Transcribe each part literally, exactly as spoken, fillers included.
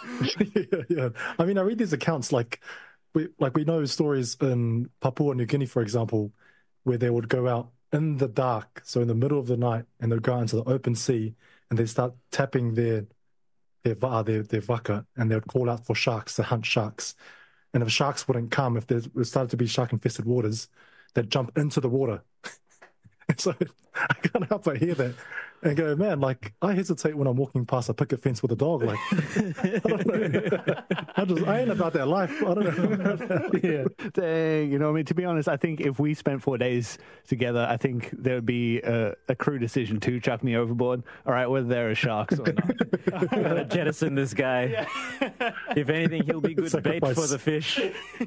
yeah, yeah. I mean, I read these accounts like we like we know stories in Papua New Guinea, for example, where they would go out in the dark, so in the middle of the night, and they'd go out into the open sea and they start tapping their their va their their vaka, and they would call out for sharks to hunt sharks. And if sharks wouldn't come, if there started to be shark-infested waters, they'd jump into the water. And so I can't help but hear that and go, man, like, I hesitate when I'm walking past a picket fence with a dog. Like, I don't know. I, just, I ain't about that life. I don't know. Yeah. Dang, you know, I mean, to be honest, I think if we spent four days together, I think there would be a, a crew decision to chuck me overboard. All right, whether there are sharks or not. We gotta jettison this guy. Yeah. If anything, he'll be good Sacrifice. bait for the fish.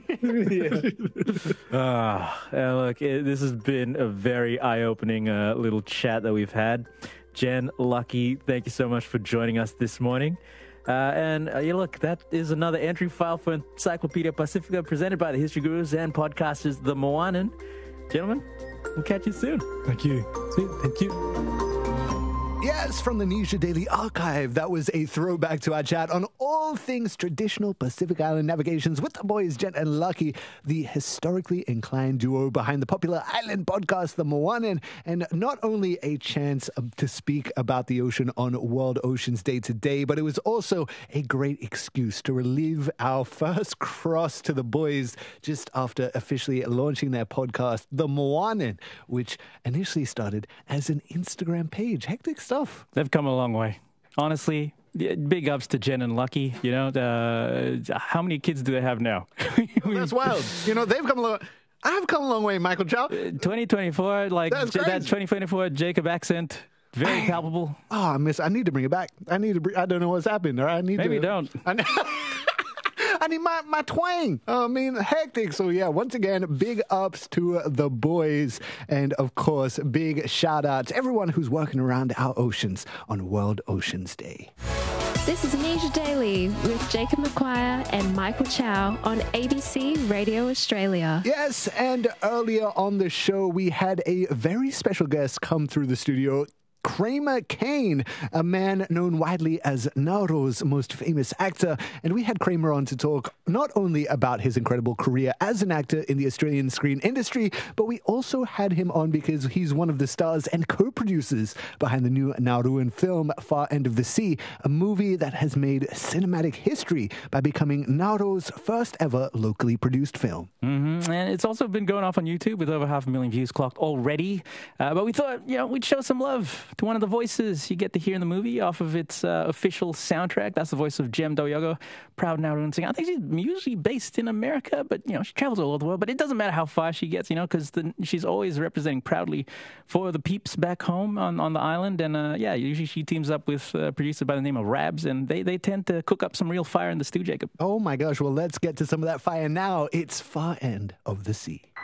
Yeah. Ah, uh, look, it, this has been a very eye-opening uh, little chat that we've had. Jen, Lucky, thank you so much for joining us this morning. Uh, and uh, yeah, look, that is another entry file for Encyclopedia Pacifica presented by the History Gurus and podcasters, the Moanin. Gentlemen, we'll catch you soon. Thank you. See, thank you. Yes, from the Nisha Daily Archive. That was a throwback to our chat on all things traditional Pacific Island navigations with the boys, Jen and Lucky, the historically inclined duo behind the popular island podcast, The Moanin, and not only a chance to speak about the ocean on World Oceans Day today, but it was also a great excuse to relive our first cross to the boys just after officially launching their podcast, The Moanin, which initially started as an Instagram page. Hectic stuff. They've come a long way. Honestly, big ups to Jen and Lucky. You know, uh, how many kids do they have now? That's wild. You know, they've come a long I've come a long way, Michael Chow. twenty twenty-four, like That's that crazy. twenty twenty-four Jacob accent, very palpable. Oh, I miss. I need to bring it back. I need to. Bring, I don't know what's happened. Or I need Maybe to. don't. I, need, I need my my twang. I mean, hectic. So yeah, once again, big ups to the boys, and of course, big shout out to everyone who's working around our oceans on World Oceans Day. This is Nisha Daily with Jacob McQuire and Michael Chow on A B C Radio Australia. Yes, and earlier on the show, we had a very special guest come through the studio. Kramer Kane, a man known widely as Nauru's most famous actor. And we had Kramer on to talk not only about his incredible career as an actor in the Australian screen industry, but we also had him on because he's one of the stars and co-producers behind the new Nauruan film, Far End of the Sea, a movie that has made cinematic history by becoming Nauru's first ever locally produced film. Mm-hmm. And it's also been going off on YouTube with over half a million views clocked already. Uh, but we thought, you know, we'd show some love to one of the voices you get to hear in the movie off of its uh, official soundtrack. That's the voice of Jem Doyogo, proud Nauruan singer. I think she's usually based in America, but, you know, she travels all over the world. But it doesn't matter how far she gets, you know, because she's always representing proudly for the peeps back home on, on the island. And, uh, yeah, usually she teams up with a producer by the name of Rabs, and they, they tend to cook up some real fire in the stew, Jacob. Oh, my gosh. Well, let's get to some of that fire now. It's Far End of the Sea.